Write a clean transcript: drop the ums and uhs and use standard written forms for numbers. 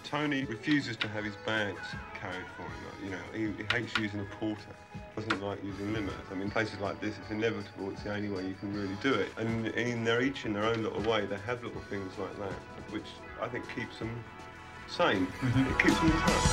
Tony refuses to have his bags carried for him. You know, he hates using a porter. Doesn't like using limos. I mean, places like this, it's inevitable. It's the only way you can really do it. And they're each in their own little way. They have little things like that, which I think keeps them sane. It keeps them in touch.